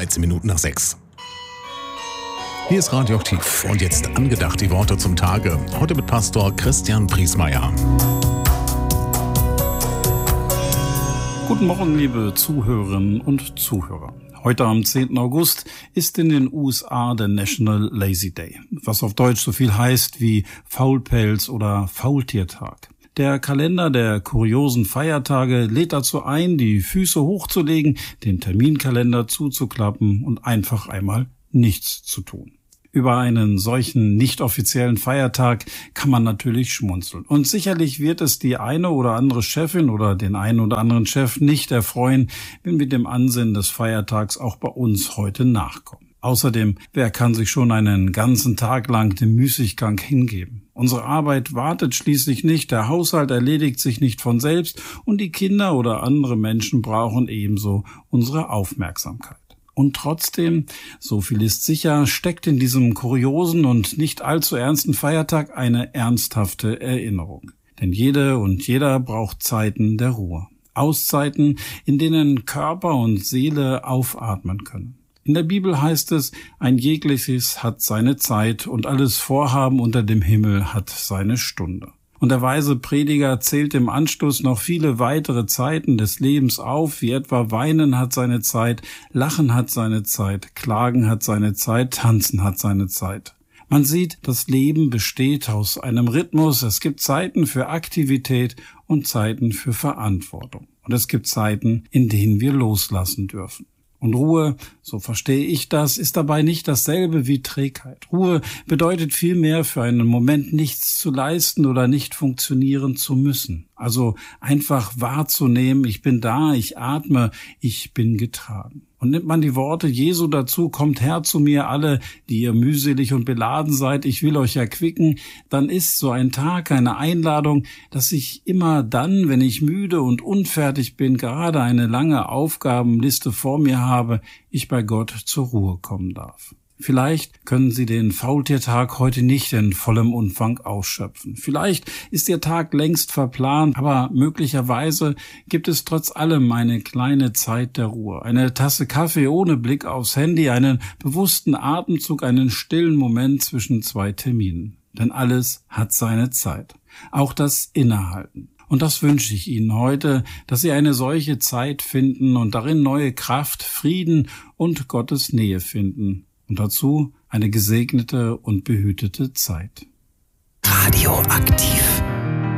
13 Minuten nach 6. Hier ist Radioaktiv und jetzt angedacht die Worte zum Tage. Heute mit Pastor Christian Priesmeier. Guten Morgen, liebe Zuhörerinnen und Zuhörer. Heute am 10. August ist in den USA der National Lazy Day, was auf Deutsch so viel heißt wie Faulpelz- oder Faultiertag. Der Kalender der kuriosen Feiertage lädt dazu ein, die Füße hochzulegen, den Terminkalender zuzuklappen und einfach einmal nichts zu tun. Über einen solchen nicht offiziellen Feiertag kann man natürlich schmunzeln. Und sicherlich wird es die eine oder andere Chefin oder den einen oder anderen Chef nicht erfreuen, wenn wir dem Ansinnen des Feiertags auch bei uns heute nachkommen. Außerdem, wer kann sich schon einen ganzen Tag lang dem Müßiggang hingeben? Unsere Arbeit wartet schließlich nicht, der Haushalt erledigt sich nicht von selbst und die Kinder oder andere Menschen brauchen ebenso unsere Aufmerksamkeit. Und trotzdem, so viel ist sicher, steckt in diesem kuriosen und nicht allzu ernsten Feiertag eine ernsthafte Erinnerung. Denn jede und jeder braucht Zeiten der Ruhe. Auszeiten, in denen Körper und Seele aufatmen können. In der Bibel heißt es, ein jegliches hat seine Zeit und alles Vorhaben unter dem Himmel hat seine Stunde. Und der weise Prediger zählt im Anschluss noch viele weitere Zeiten des Lebens auf, wie etwa Weinen hat seine Zeit, Lachen hat seine Zeit, Klagen hat seine Zeit, Tanzen hat seine Zeit. Man sieht, das Leben besteht aus einem Rhythmus. Es gibt Zeiten für Aktivität und Zeiten für Verantwortung. Und es gibt Zeiten, in denen wir loslassen dürfen. Und Ruhe, so verstehe ich das, ist dabei nicht dasselbe wie Trägheit. Ruhe bedeutet vielmehr für einen Moment nichts zu leisten oder nicht funktionieren zu müssen. Also einfach wahrzunehmen, ich bin da, ich atme, ich bin getragen. Und nimmt man die Worte Jesu dazu, kommt her zu mir alle, die ihr mühselig und beladen seid, ich will euch erquicken, dann ist so ein Tag eine Einladung, dass ich immer dann, wenn ich müde und unfertig bin, gerade eine lange Aufgabenliste vor mir habe, ich bei Gott zur Ruhe kommen darf. Vielleicht können Sie den Faultiertag heute nicht in vollem Umfang ausschöpfen. Vielleicht ist Ihr Tag längst verplant, aber möglicherweise gibt es trotz allem eine kleine Zeit der Ruhe. Eine Tasse Kaffee ohne Blick aufs Handy, einen bewussten Atemzug, einen stillen Moment zwischen zwei Terminen. Denn alles hat seine Zeit. Auch das Innehalten. Und das wünsche ich Ihnen heute, dass Sie eine solche Zeit finden und darin neue Kraft, Frieden und Gottes Nähe finden. Und dazu eine gesegnete und behütete Zeit. Radioaktiv.